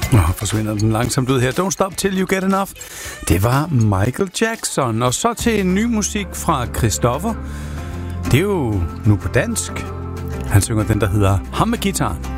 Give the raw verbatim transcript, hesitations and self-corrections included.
Og forsvinder den langsomt ud her. Don't Stop Till You Get Enough. Det var Michael Jackson. Og så til en ny musik fra Christoffer. Det er jo nu på dansk. Han synger den, der hedder Ham med guitaren.